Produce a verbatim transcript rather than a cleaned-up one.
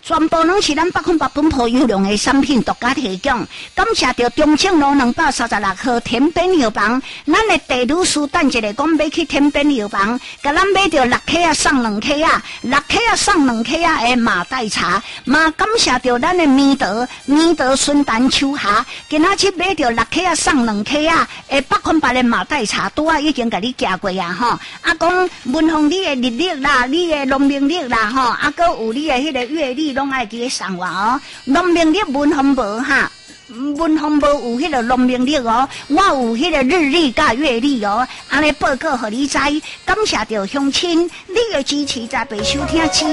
全部拢是咱百分百本土优良的产品独家提供。感谢着中正路两百三十六号天边药房，咱的地女士等一下讲要去天边药房，甲咱买着六克啊送两克啊，六克啊送两克啊的马黛茶，嘛感谢着咱的棉德棉德孙丹秋霞，今仔日买着六克啊送两克啊，诶百分百的马黛茶，拄啊已经甲你加过啊吼，啊讲文芳你的日历啦，你的农民历啦吼，啊搁有你的迄个月历拢爱记送我哦，农民历文芳无哈。文芳无有迄个农民历哦，我有迄个日历甲月历哦，安尼报告互你知。感谢着乡亲，你的支持才被收听起。